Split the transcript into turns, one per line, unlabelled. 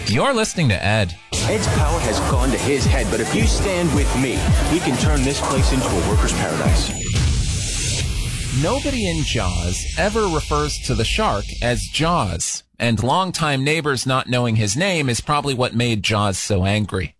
You're listening to Ed.
Ed's power has gone to his head, but if you stand with me, we can turn this place into a worker's paradise.
Nobody in Jaws ever refers to the shark as Jaws, and longtime neighbors not knowing his name is probably what made Jaws so angry.